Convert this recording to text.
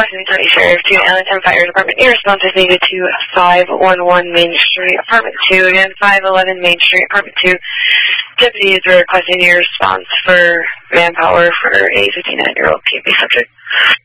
Washington County Sheriff to Allentown Fire Department. Your response is needed to 511 Main Street, Apartment 2. Again, 511 Main Street, Apartment 2. Deputies are requesting your response for manpower for a 59-year-old PMA subject.